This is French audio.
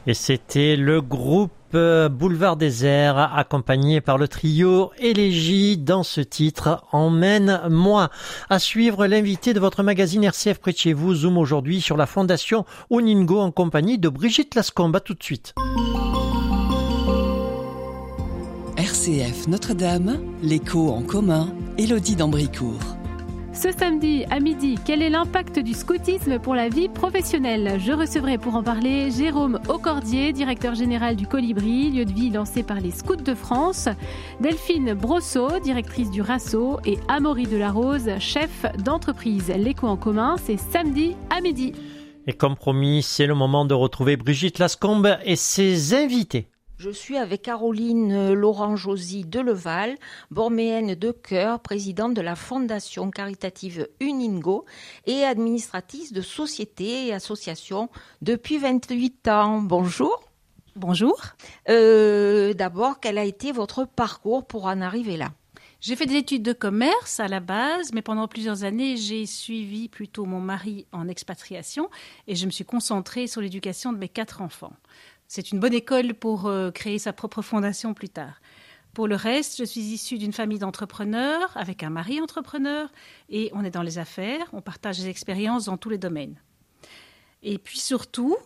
Et c'était le groupe Boulevard Désert, accompagné par le trio Élégie dans ce titre Emmène-moi. À suivre l'invité de votre magazine RCF près de chez vous, Zoom aujourd'hui sur la fondation Uningo en compagnie de Brigitte Lascombe. À tout de suite. RCF Notre-Dame, l'écho en commun, Élodie d'Ambricourt. Ce samedi à midi, quel est l'impact du scoutisme pour la vie professionnelle ? Je recevrai pour en parler Jérôme Aucordier, directeur général du Colibri, lieu de vie lancé par les Scouts de France, Delphine Brosseau, directrice du RASSO, et Amaury Delarose, chef d'entreprise. L'écho en commun, c'est samedi à midi. Et comme promis, c'est le moment de retrouver Brigitte Lascombe et ses invités. Je suis avec Caroline Laurent-Josy de Leval, borméenne de cœur, présidente de la fondation caritative Uningo et administratrice de sociétés et associations depuis 28 ans. Bonjour. Bonjour. D'abord, quel a été votre parcours pour en arriver là ? J'ai fait des études de commerce à la base, mais pendant plusieurs années, j'ai suivi plutôt mon mari en expatriation et je me suis concentrée sur l'éducation de mes 4 enfants. C'est une bonne école pour créer sa propre fondation plus tard. Pour le reste, je suis issue d'une famille d'entrepreneurs, avec un mari entrepreneur, et on est dans les affaires, on partage des expériences dans tous les domaines. Et puis surtout,